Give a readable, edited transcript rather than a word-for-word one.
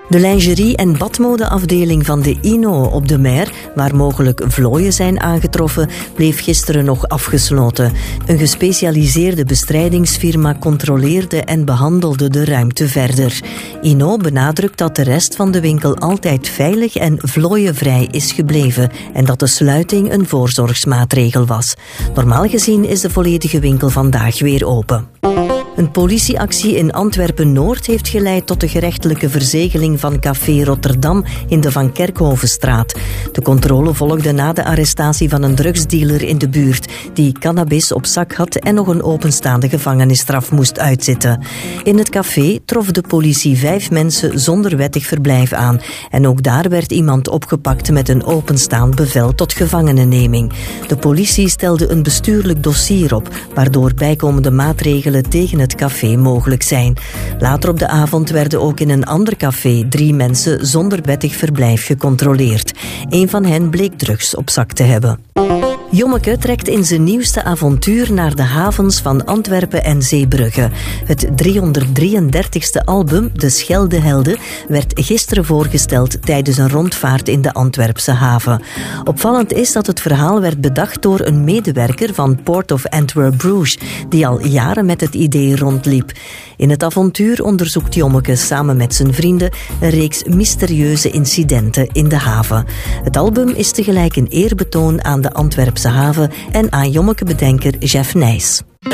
De lingerie- en badmodeafdeling van de Ino op de Mer, waar mogelijk vlooien zijn aangetroffen, bleef gisteren nog afgesloten. Een gespecialiseerde bestrijdingsfirma controleerde en behandelde de ruimte verder. Ino benadrukt dat de rest van de winkel altijd veilig en vlooienvrij is gebleven en dat de sluiting een voorzorgsmaatregel was. Normaal gezien is de volledige winkel vandaag weer open. Een politieactie in Antwerpen-Noord heeft geleid tot de gerechtelijke verzegeling van Café Rotterdam in de Van Kerkhovenstraat. De controle volgde na de arrestatie van een drugsdealer in de buurt, die cannabis op zak had en nog een openstaande gevangenisstraf moest uitzitten. In het café trof de politie 5 mensen zonder wettig verblijf aan. En ook daar werd iemand opgepakt met een openstaand bevel tot gevangenenneming. De politie stelde een bestuurlijk dossier op, waardoor bijkomende maatregelen tegen het café mogelijk zijn. Later op de avond werden ook in een ander café 3 mensen zonder wettig verblijf gecontroleerd. Een van hen bleek drugs op zak te hebben. Jommeke trekt in zijn nieuwste avontuur naar de havens van Antwerpen en Zeebrugge. Het 333ste album, De Scheldehelden, werd gisteren voorgesteld tijdens een rondvaart in de Antwerpse haven. Opvallend is dat het verhaal werd bedacht door een medewerker van Port of Antwerp Bruges, die al jaren met het idee rondliep. In het avontuur onderzoekt Jommeke samen met zijn vrienden een reeks mysterieuze incidenten in de haven. Het album is tegelijk een eerbetoon aan de Antwerpse haven en aan Jommeke-bedenker Jeff Nijs.